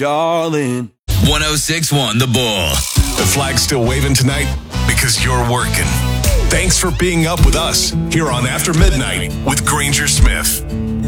darling. 106.1 The Bull. The flag's still waving tonight because you're working. Thanks for being up with us here on After Midnight with Granger Smith.